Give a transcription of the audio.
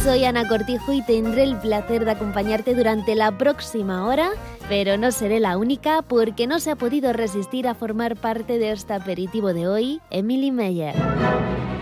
Soy Ana Cortijo y tendré el placer de acompañarte durante la próxima hora, pero no seré la única porque no se ha podido resistir a formar parte de este aperitivo de hoy, Emily Meyer.